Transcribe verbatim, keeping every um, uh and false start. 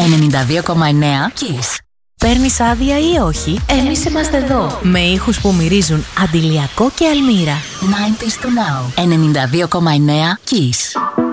ενενήντα δύο κόμμα εννέα Kiss. Παίρνεις άδεια ή όχι, εμείς είμαστε εδώ. Με ήχους που μυρίζουν Αντιλιακό και Αλμύρα. ενενήντα to now. ενενήντα δύο κόμμα εννέα Kiss.